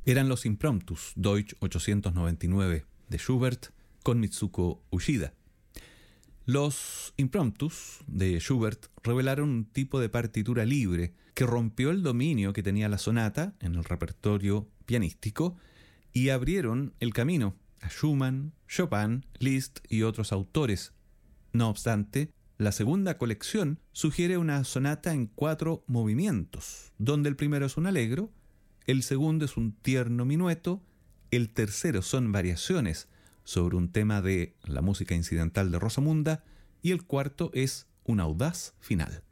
Eran los Impromptus Deutsch 899 de Schubert con Mitsuko Uchida. Los Impromptus de Schubert revelaron un tipo de partitura libre que rompió el dominio que tenía la sonata en el repertorio pianístico y abrieron el camino a Schumann, Chopin, Liszt y otros autores. No obstante, la segunda colección sugiere una sonata en 4 movimientos, donde el primero es un allegro, el segundo es un tierno minueto, el tercero son variaciones sobre un tema de la música incidental de Rosamunda y el cuarto es un audaz final.